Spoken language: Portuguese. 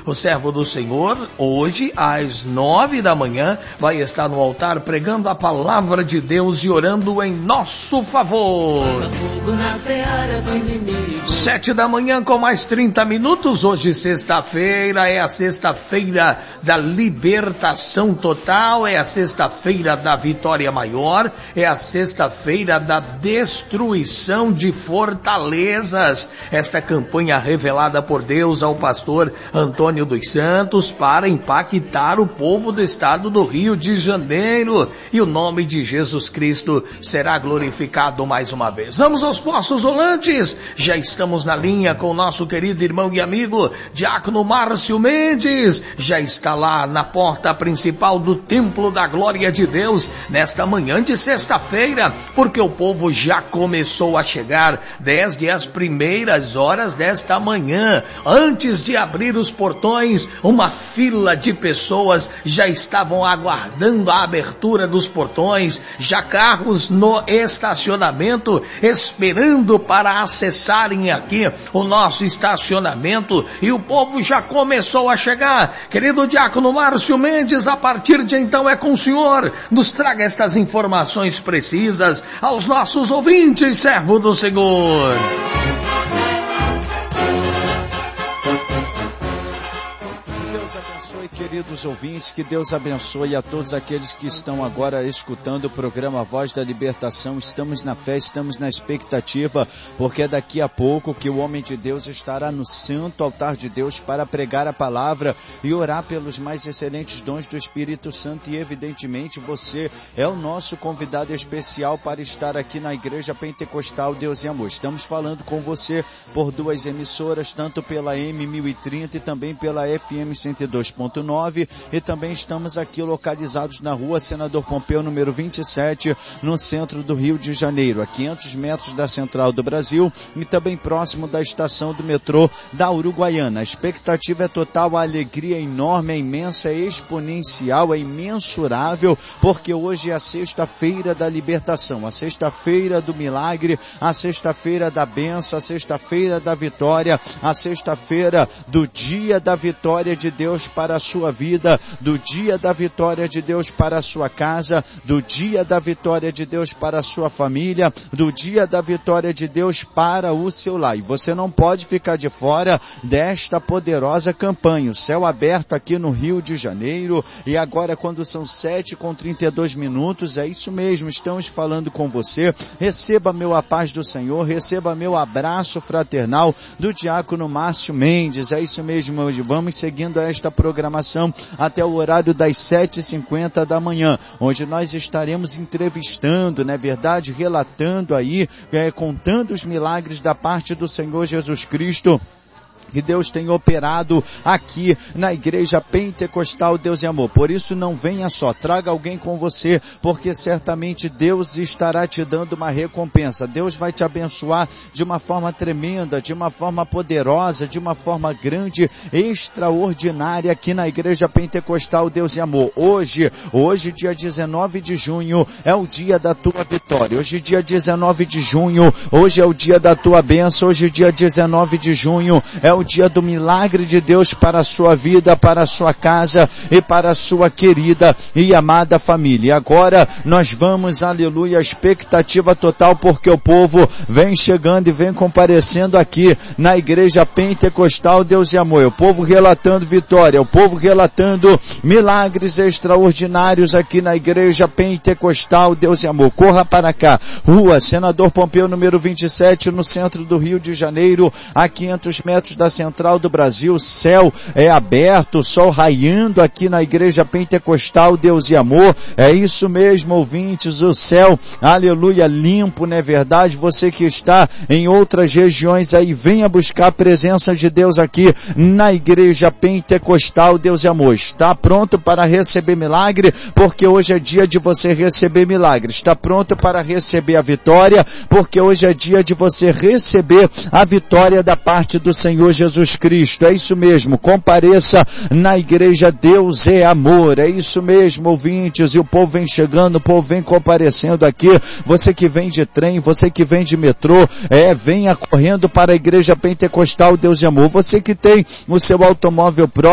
o servo do Senhor, hoje às 9 da manhã, vai estar no altar pregando a palavra de Deus e orando em nosso favor. 7 da manhã com mais 30 minutos, hoje sexta-feira, é a sexta-feira da libertação total, é a sexta-feira da vitória maior, é a sexta-feira da destruição de fortalezas. Esta campanha revelada por Deus ao pastor Antônio dos Santos para impactar o povo do estado do Rio de Janeiro, e o nome de Jesus Cristo será glorificado mais uma vez. Vamos aos Poços Rolantes, já estamos na linha com o nosso querido irmão e amigo Diácono Márcio Mendes, já está lá na porta principal do Templo da Glória de Deus nesta manhã de sexta-feira, porque o povo já começou a chegar desde as primeiras horas desta manhã. Antes de abrir os portões, uma fila de pessoas já estavam aguardando a abertura dos portões, já carros no estacionamento esperando para acessarem aqui o nosso estacionamento, e o povo já começou a chegar. Querido Diácono Márcio Mendes, a partir de então é com o senhor. Nos traga estas informações precisas aos nossos ouvintes, servo do Senhor. Queridos ouvintes, que Deus abençoe a todos aqueles que estão agora escutando o programa Voz da Libertação. Estamos na fé, estamos na expectativa, porque é daqui a pouco que o homem de Deus estará no santo altar de Deus para pregar a palavra e orar pelos mais excelentes dons do Espírito Santo, e evidentemente você é o nosso convidado especial para estar aqui na Igreja Pentecostal Deus e Amor. Estamos falando com você por duas emissoras, tanto pela M1030 e também pela FM 102.9, e também estamos aqui localizados na rua Senador Pompeu, número 27, no centro do Rio de Janeiro, a 500 metros da Central do Brasil e também próximo da estação do metrô da Uruguaiana. A expectativa é total, a alegria é enorme, é imensa, é exponencial, é imensurável, porque hoje é a sexta-feira da libertação, a sexta-feira do milagre, a sexta-feira da bênção, a sexta-feira da vitória, a sexta-feira do dia da vitória de Deus para a sua vida, do dia da vitória de Deus para a sua casa, do dia da vitória de Deus para a sua família, do dia da vitória de Deus para o seu lar. E você não pode ficar de fora desta poderosa campanha. O céu aberto aqui no Rio de Janeiro, e agora quando são 7h32, é isso mesmo, estamos falando com você. Receba meu a paz do Senhor, receba meu abraço fraternal do Diácono Márcio Mendes. É isso mesmo, hoje vamos seguindo esta programação até o horário das 7h50 da manhã, onde nós estaremos entrevistando, não é verdade, relatando aí, contando os milagres da parte do Senhor Jesus Cristo, que Deus tem operado aqui na Igreja Pentecostal Deus e Amor. Por isso não venha só, traga alguém com você, porque certamente Deus estará te dando uma recompensa. Deus vai te abençoar de uma forma tremenda, de uma forma poderosa, de uma forma grande, extraordinária aqui na Igreja Pentecostal Deus e Amor. Hoje, dia 19 de junho, é o dia da tua vitória. Hoje, dia 19 de junho, hoje é o dia da tua bênção. Hoje, dia 19 de junho, é o dia do milagre de Deus para a sua vida, para a sua casa e para a sua querida e amada família. E agora nós vamos, aleluia, expectativa total, porque o povo vem chegando e vem comparecendo aqui na Igreja Pentecostal Deus e Amor. O povo relatando vitória, o povo relatando milagres extraordinários aqui na Igreja Pentecostal Deus e Amor. Corra para cá, rua Senador Pompeu, número 27, no centro do Rio de Janeiro, a 500 metros da Central do Brasil. Céu é aberto, sol raiando aqui na Igreja Pentecostal Deus e Amor. É isso mesmo, ouvintes, o céu, aleluia, limpo, não é verdade? Você que está em outras regiões aí, venha buscar a presença de Deus aqui na Igreja Pentecostal Deus e Amor. Está pronto para receber milagre? Porque hoje é dia de você receber milagre. Está pronto para receber a vitória? Porque hoje é dia de você receber a vitória da parte do Senhor Jesus Cristo. É isso mesmo, compareça na Igreja Deus é Amor. É isso mesmo, ouvintes, e o povo vem chegando, o povo vem comparecendo aqui. Você que vem de trem, você que vem de metrô, venha correndo para a Igreja Pentecostal Deus e Amor. Você que tem o seu automóvel próprio,